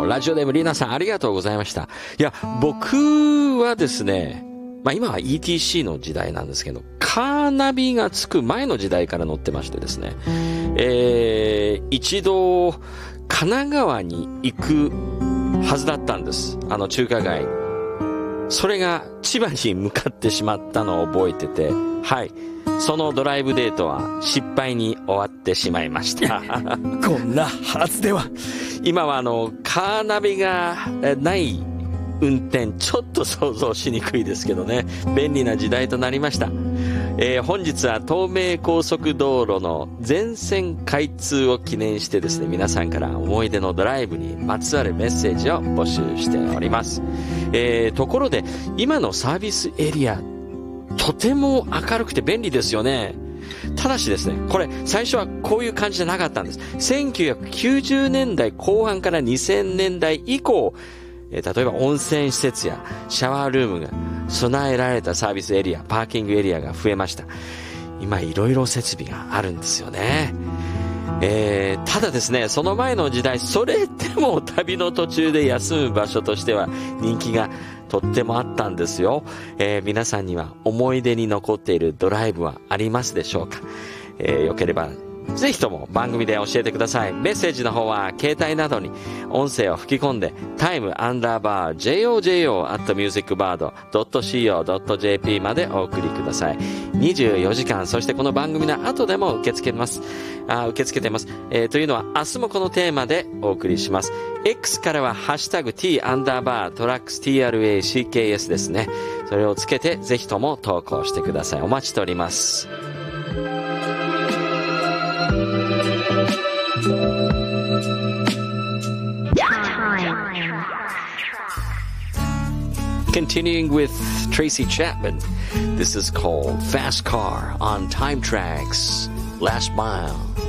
ラジオネームリナさんありがとうございました。いや、僕はですね、今は ETC の時代なんですけど、カーナビがつく前の時代から乗ってましてですね、一度神奈川に行くはずだったんです。中華街に。それが千葉に向かってしまったのを覚えてて、はい。そのドライブデートは失敗に終わってしまいました。 こんなはずでは。 今はカーナビがない運転、ちょっと想像しにくいですけどね。便利な時代となりました。本日は東名高速道路の全線開通を記念してですね、皆さんから思い出のドライブにまつわるメッセージを募集しております。ところで、今のサービスエリア、とても明るくて便利ですよね。ただしですね、これ最初はこういう感じじゃなかったんです。1990年代後半から2000年代以降、例えば温泉施設やシャワールームが備えられたサービスエリア、パーキングエリアが増えました。今いろいろ設備があるんですよね。ただですね、その前の時代、それでも旅の途中で休む場所としては人気がとってもあったんですよ。皆さんには思い出に残っているドライブはありますでしょうか。よければぜひとも番組で教えてください。メッセージの方は携帯などに音声を吹き込んで time_jojo@musicbird.co.jp までお送りください。24時間、そしてこの番組の後でも受け付けてます。というのは明日もこのテーマでお送りします。X からはハッシュタグ T_Tracks TRACKS ですね。それをつけてぜひとも投稿してください。お待ちしております。Continuing with Tracy Chapman, this is called Fast Car on Time Tracks Last Mile.